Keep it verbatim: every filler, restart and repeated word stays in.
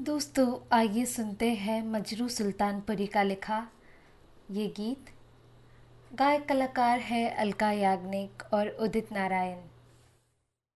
दोस्तों, आइए सुनते हैं मजरू सुल्तानपुरी का लिखा ये गीत। गायक कलाकार है अलका याग्निक और उदित नारायण।